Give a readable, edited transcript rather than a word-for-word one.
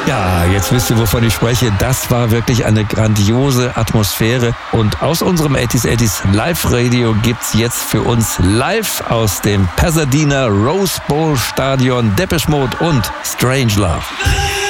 Ja, jetzt wisst ihr, wovon ich spreche. Das war wirklich eine grandiose Atmosphäre. Und aus unserem 80s Live-Radio gibt's jetzt für uns live aus dem Pasadena Rose Bowl Stadion Depeche Mode und Strangelove.